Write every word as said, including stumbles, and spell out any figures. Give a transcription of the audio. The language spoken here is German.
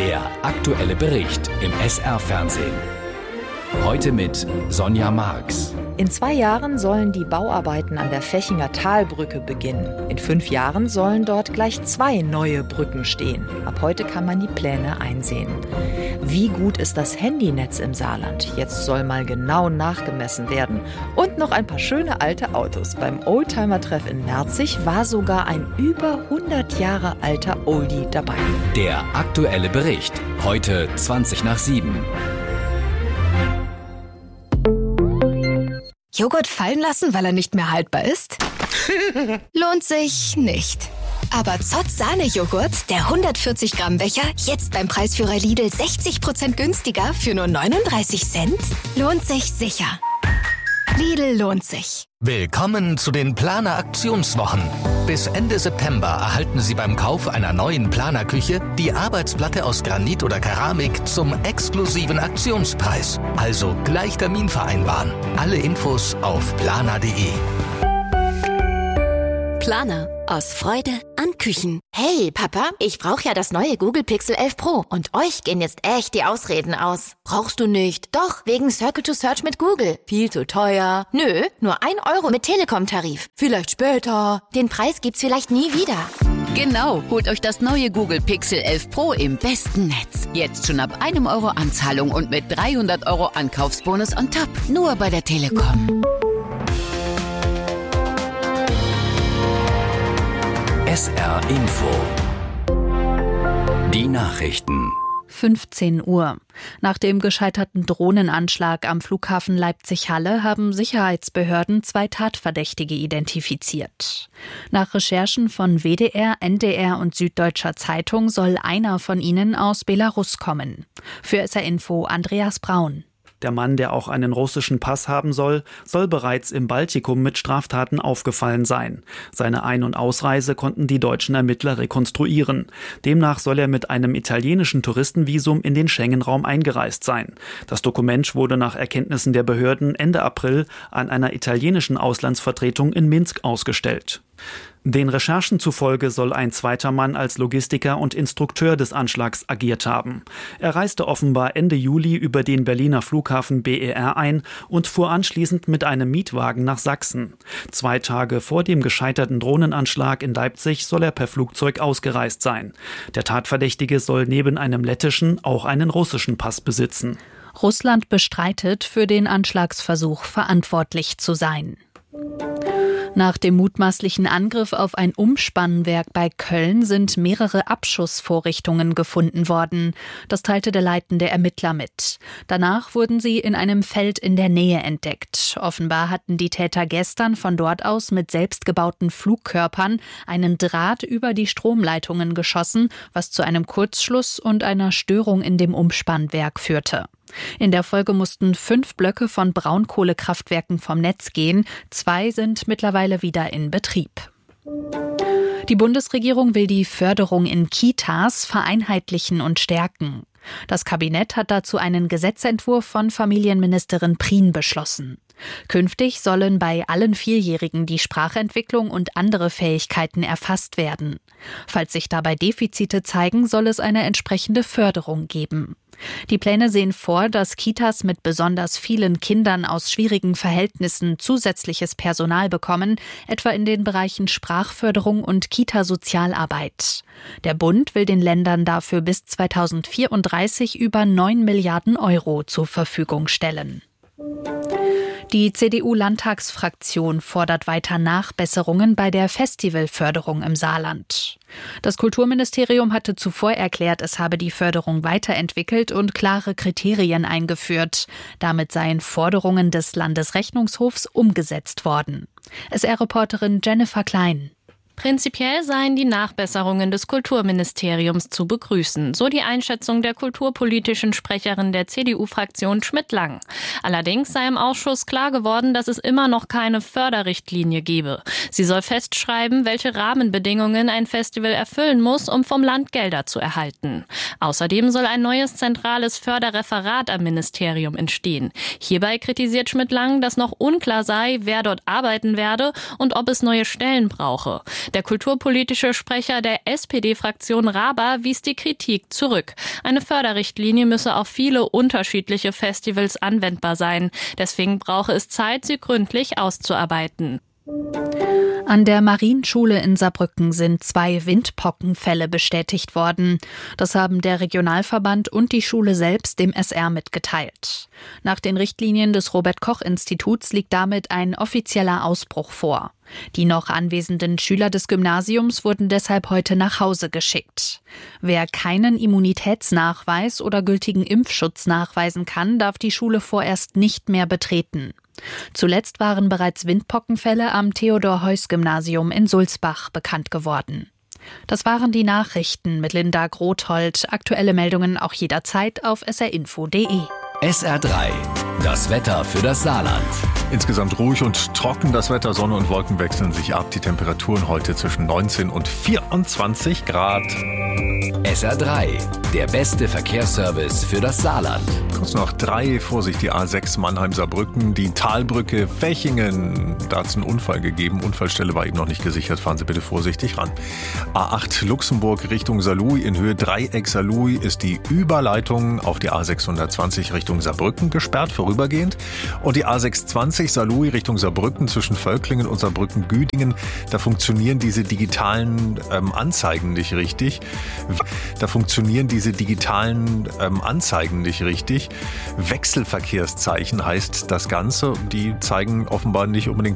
Der aktuelle Bericht im S R-Fernsehen. Heute mit Sonja Marx. In zwei Jahren sollen die Bauarbeiten an der Fechinger Talbrücke beginnen. In fünf Jahren sollen dort gleich zwei neue Brücken stehen. Ab heute kann man die Pläne einsehen. Wie gut ist das Handynetz im Saarland? Jetzt soll mal genau nachgemessen werden. Und noch ein paar schöne alte Autos. Beim Oldtimer-Treff in Merzig war sogar ein über hundert Jahre alter Oldie dabei. Der aktuelle Bericht. Heute zwanzig nach sieben. Joghurt fallen lassen, weil er nicht mehr haltbar ist? Lohnt sich nicht. Aber Zott Sahne-Joghurt, der hundertvierzig Gramm Becher, jetzt beim Preisführer Lidl sechzig Prozent günstiger für nur neununddreißig Cent? Lohnt sich sicher. Lidl lohnt sich. Willkommen zu den Planer-Aktionswochen. Bis Ende September erhalten Sie beim Kauf einer neuen Planerküche die Arbeitsplatte aus Granit oder Keramik zum exklusiven Aktionspreis. Also gleich Termin vereinbaren. Alle Infos auf planer punkt de. Planer. Aus Freude an Küchen. Hey, Papa, ich brauche ja das neue Google Pixel elf Pro. Und euch gehen jetzt echt die Ausreden aus. Brauchst du nicht? Doch, wegen Circle to Search mit Google. Viel zu teuer. Nö, nur ein Euro mit Telekom-Tarif. Vielleicht später. Den Preis gibt's vielleicht nie wieder. Genau, holt euch das neue Google Pixel elf Pro im besten Netz. Jetzt schon ab einem Euro Anzahlung und mit dreihundert Euro Ankaufsbonus on top. Nur bei der Telekom. S R Info. Die Nachrichten. fünfzehn Uhr. Nach dem gescheiterten Drohnenanschlag am Flughafen Leipzig-Halle haben Sicherheitsbehörden zwei Tatverdächtige identifiziert. Nach Recherchen von W D R, N D R und Süddeutscher Zeitung soll einer von ihnen aus Belarus kommen. Für S R Info Andreas Braun. Der Mann, der auch einen russischen Pass haben soll, soll bereits im Baltikum mit Straftaten aufgefallen sein. Seine Ein- und Ausreise konnten die deutschen Ermittler rekonstruieren. Demnach soll er mit einem italienischen Touristenvisum in den Schengen-Raum eingereist sein. Das Dokument wurde nach Erkenntnissen der Behörden Ende April an einer italienischen Auslandsvertretung in Minsk ausgestellt. Den Recherchen zufolge soll ein zweiter Mann als Logistiker und Instrukteur des Anschlags agiert haben. Er reiste offenbar Ende Juli über den Berliner Flughafen B E R ein und fuhr anschließend mit einem Mietwagen nach Sachsen. Zwei Tage vor dem gescheiterten Drohnenanschlag in Leipzig soll er per Flugzeug ausgereist sein. Der Tatverdächtige soll neben einem lettischen auch einen russischen Pass besitzen. Russland bestreitet, für den Anschlagsversuch verantwortlich zu sein. Nach dem mutmaßlichen Angriff auf ein Umspannwerk bei Köln sind mehrere Abschussvorrichtungen gefunden worden. Das teilte der leitende Ermittler mit. Danach wurden sie in einem Feld in der Nähe entdeckt. Offenbar hatten die Täter gestern von dort aus mit selbstgebauten Flugkörpern einen Draht über die Stromleitungen geschossen, was zu einem Kurzschluss und einer Störung in dem Umspannwerk führte. In der Folge mussten fünf Blöcke von Braunkohlekraftwerken vom Netz gehen. Zwei sind mittlerweile wieder in Betrieb. Die Bundesregierung will die Förderung in Kitas vereinheitlichen und stärken. Das Kabinett hat dazu einen Gesetzentwurf von Familienministerin Prien beschlossen. Künftig sollen bei allen Vierjährigen die Sprachentwicklung und andere Fähigkeiten erfasst werden. Falls sich dabei Defizite zeigen, soll es eine entsprechende Förderung geben. Die Pläne sehen vor, dass Kitas mit besonders vielen Kindern aus schwierigen Verhältnissen zusätzliches Personal bekommen, etwa in den Bereichen Sprachförderung und Kita-Sozialarbeit. Der Bund will den Ländern dafür bis zweitausendvierunddreißig über neun Milliarden Euro zur Verfügung stellen. Die C D U-Landtagsfraktion fordert weiter Nachbesserungen bei der Festivalförderung im Saarland. Das Kulturministerium hatte zuvor erklärt, es habe die Förderung weiterentwickelt und klare Kriterien eingeführt. Damit seien Forderungen des Landesrechnungshofs umgesetzt worden. S R-Reporterin Jennifer Klein. Prinzipiell seien die Nachbesserungen des Kulturministeriums zu begrüßen, so die Einschätzung der kulturpolitischen Sprecherin der C D U-Fraktion Schmidt-Lang. Allerdings sei im Ausschuss klar geworden, dass es immer noch keine Förderrichtlinie gebe. Sie soll festschreiben, welche Rahmenbedingungen ein Festival erfüllen muss, um vom Land Gelder zu erhalten. Außerdem soll ein neues zentrales Förderreferat am Ministerium entstehen. Hierbei kritisiert Schmidt-Lang, dass noch unklar sei, wer dort arbeiten werde und ob es neue Stellen brauche. Der kulturpolitische Sprecher der S P D-Fraktion Raber wies die Kritik zurück. Eine Förderrichtlinie müsse auf viele unterschiedliche Festivals anwendbar sein. Deswegen brauche es Zeit, sie gründlich auszuarbeiten. An der Marienschule in Saarbrücken sind zwei Windpockenfälle bestätigt worden. Das haben der Regionalverband und die Schule selbst dem S R mitgeteilt. Nach den Richtlinien des Robert-Koch-Instituts liegt damit ein offizieller Ausbruch vor. Die noch anwesenden Schüler des Gymnasiums wurden deshalb heute nach Hause geschickt. Wer keinen Immunitätsnachweis oder gültigen Impfschutz nachweisen kann, darf die Schule vorerst nicht mehr betreten. Zuletzt waren bereits Windpockenfälle am Theodor-Heuss-Gymnasium in Sulzbach bekannt geworden. Das waren die Nachrichten mit Linda Grothold. Aktuelle Meldungen auch jederzeit auf s r info punkt d e. S R drei, das Wetter für das Saarland. Insgesamt ruhig und trocken das Wetter, Sonne und Wolken wechseln sich ab. Die Temperaturen heute zwischen neunzehn und vierundzwanzig Grad. S R drei, der beste Verkehrsservice für das Saarland. Kurz noch drei, Vorsicht, die A sechs Mannheim-Saarbrücken, die Talbrücke Fechingen. Da hat es einen Unfall gegeben, Unfallstelle war eben noch nicht gesichert, fahren Sie bitte vorsichtig ran. A acht Luxemburg Richtung Saarlouis, in Höhe Dreieck Saarlouis ist die Überleitung auf die A sechshundertzwanzig Richtung Saarbrücken gesperrt, vorübergehend. Und die A sechshundertzwanzig Saarlouis Richtung Saarbrücken zwischen Völklingen und Saarbrücken-Güdingen, da funktionieren diese digitalen ähm, Anzeigen nicht richtig. Da funktionieren diese digitalen ähm, Anzeigen nicht richtig. Wechselverkehrszeichen heißt das Ganze. Die zeigen offenbar nicht unbedingt